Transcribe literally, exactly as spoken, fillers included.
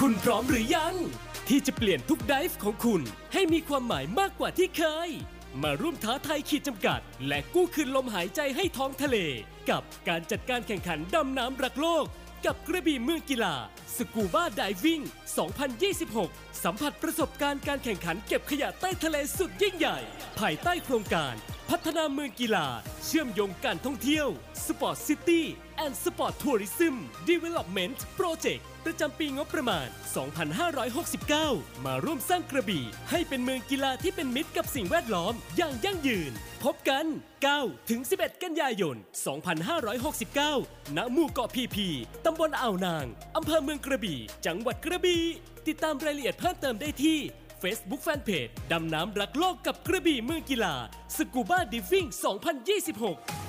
คุณพร้อมหรือยังที่จะเปลี่ยนทุกไดฟ์ของคุณให้มีความหมายมากกว่าที่เคยมาร่วมท้าทายขีดจำกัดและกู้คืนลมหายใจให้ท้องทะเลกับการจัดการแข่งขันดำน้ำรักโลกกับกระบี่เมืองกีฬาสกูบ้าไดวิ่งสองพันยี่สิบหกสัมผัสประสบการณ์การแข่งขันเก็บขยะใต้ทะเลสุดยิ่งใหญ่ภายใต้โครงการพัฒนาเมืองกีฬาเชื่อมโยงการท่องเที่ยว Sport City and Sport Tourism Development Project ประจำปีงบประมาณ สองพันห้าร้อยหกสิบเก้า มาร่วมสร้างกระบี่ให้เป็นเมืองกีฬาที่เป็นมิตรกับสิ่งแวดล้อมอย่างยั่งยืนพบกัน เก้าถึงสิบเอ็ด กันยายน สองพันห้าร้อยหกสิบเก้า ณ หมู่เกาะพีพีตำบลอ่าวนางอำเภอเมืองกระบี่จังหวัดกระบี่ติดตามรายละเอียดเพิ่มเติมได้ที่ Facebook Fanpage ดำน้ำรักโลกกับกระบี่เมืองกีฬาสกูบ้าดิฟวิ่ง สองพันยี่สิบหก